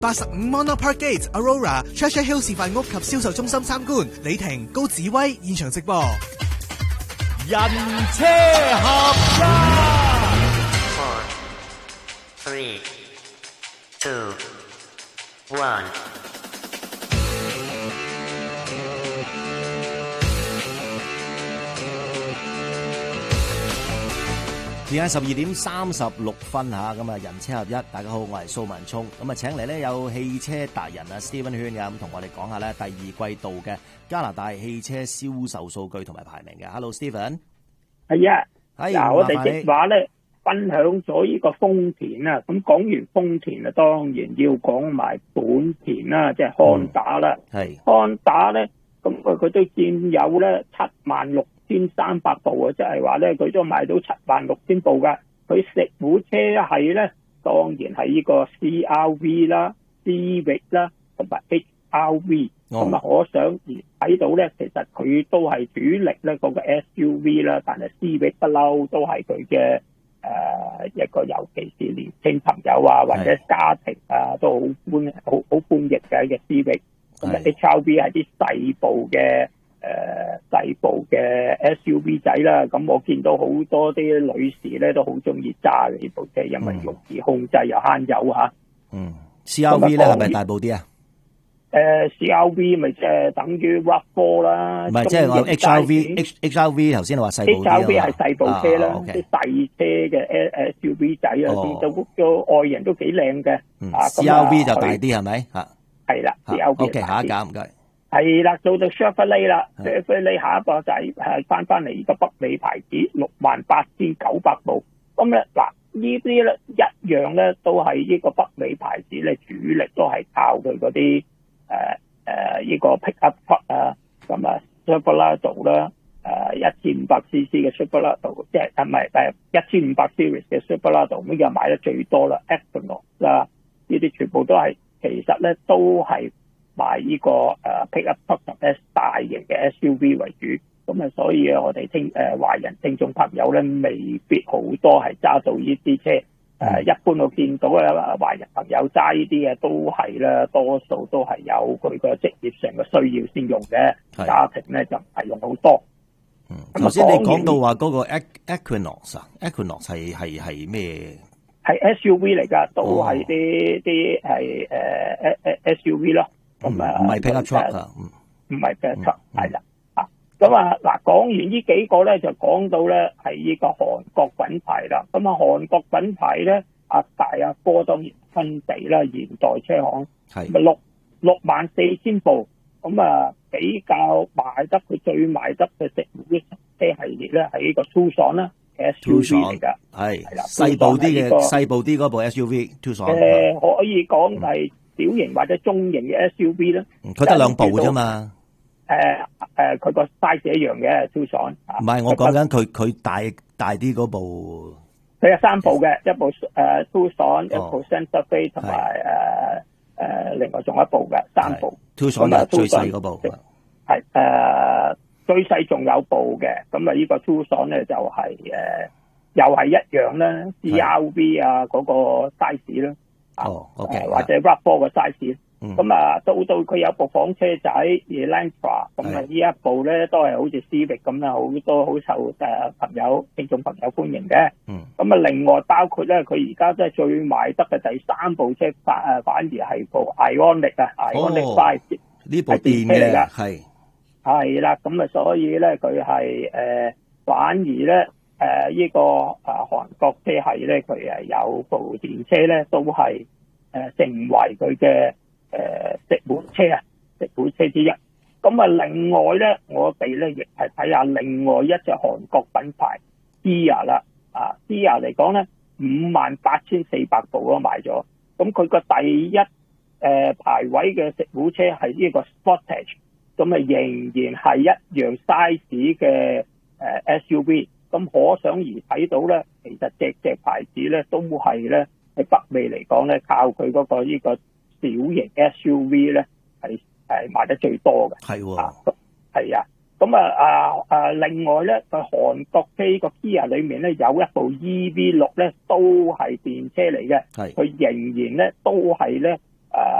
85 Monarch Park Gate Aurora Treasure Hill 示範屋及銷售中心參觀，李婷、高子威現場直播。 人車合一。 4, 3, 2, 1。 而家12點36分嚇，咁啊人車合一，大家好，我係蘇文聰，咁啊請嚟咧有汽車達人啊 Stephen 圈嘅，咁同我哋講下咧第二季度嘅加拿大汽車銷售數據同埋排名嘅。Hello Stephen， 係啊， 嗱我哋即話咧分享咗呢個豐田啊，咁講完豐田啊，當然要講埋本田啦，即係康打啦。 係康打咧，咁佢都佔有咧76,300部啊，即係話咧佢都賣到76,000部噶。佢食虎車係咧，當然係呢個 CR-V 啦、Civic 啦同埋 HR-V。咁啊，可想而睇到咧，其實佢都係主力咧嗰個 SUV 啦，但係 Civic 不嬲都係佢嘅一個，尤其是年輕朋友啊或者家庭啊都好歡迎嘅一個 Civic。咁啊 HR-V 係啲細部嘅 SUV 仔啦，咁我見到好多啲女士咧都好中意揸呢部車，因為容易控制又慳油嚇。 CR-V 咧係咪大部啲啊 ？CR-V 咪即係等於 RAV4 啦。唔係，即係我 HRV 頭先你話細部啲啊。 HRV 係細部車啦，啲細車嘅 SUV 仔啊，啲都外形都幾靚嘅。 CR-V 就大啲係咪？嚇，係啦。CR-V OK，下一架唔該。係啦，做到 Chevrolet 啦 ，Chevrolet 下一步就係翻嚟呢個北美牌子68,900部。咁咧嗱，呢啲咧一樣咧都係呢個北美牌子咧主力都係靠佢嗰啲呢個 pickup truck 啊，咁啊 Silverado 啦，1500cc 嘅 Silverado， 即係唔係1500 series 嘅 Silverado， 咁又買得最多啦 Equinox 啦，呢啲全部都係其實咧都係賣呢個pickup truck 同大型嘅 SUV 為主，咁啊所以我哋華人聽眾朋友咧未必好多係揸到呢啲車。一般我見到華人朋友揸呢啲嘅都係啦，多數都係有佢個職業上嘅需要先用嘅，家庭咧就唔係用好多。 頭先你講到話嗰個 Equinox 啊 ，Equinox 係咩？ 係 SUV 嚟㗎，都係啲係SUV 咯。咁唔係 pickup truck 啊， 唔係 pickup truck 係啦。咁啊嗱，講完呢幾個咧，就講到咧係呢個韓國品牌啦。咁啊，韓國品牌咧，大哥當然分地啦，現代車行係64000部。咁啊，比較賣得佢最賣得嘅食虎車系列咧，係呢個 Tucson 啦 ，SUV 嚟㗎，係啦， 細部啲嗰部 SUV Tucson。 可以講係小型或者中型嘅 SUV 啦。 佢得2部啫嘛。 佢個 size 一樣嘅 Tucson。 唔係，我講緊佢大啲嗰部。 佢有3部嘅，一部Tucson，一部 Santa Fe 同埋另外仲有一部嘅3部。 Tucson 係最細嗰部。 係最細仲有部嘅，咁啊呢個 Tucson 咧就係又係一樣啦 ，CR-V 啊嗰個 size 啦。 OK， 或者 RAV4 個 size。咁啊，到佢有部房車仔 Elantra， 咁啊呢一部咧都係好似 Civic 咁啦，好多好受聽眾朋友歡迎嘅。咁啊，另外包括咧，佢而家都係最賣得嘅第3部車反而係部 Ioniq 啊 ，Ioniq 5 呢部電嘅係啦，咁啊，所以咧佢係反而咧呢個韓國車系咧，佢係有部電車咧都係成為佢嘅食虎車之一。咁啊，另外咧，我哋咧亦係睇下另外一隻韓國品牌 Kia 啦。Kia 嚟講咧，58,400部都賣咗。咁佢個第一排位嘅食虎車係呢個 Sportage， 咁啊仍然係一樣 size 嘅SUV。咁可想而睇到咧，其實隻牌子咧都係咧喺北美嚟講咧，靠佢嗰個呢個小型 SUV 咧係賣得最多嘅。係喎，係啊。咁另外咧，佢韓國機個 Kia 裏面咧有一部 EV6咧，都係電車嚟嘅。係，佢仍然咧都係咧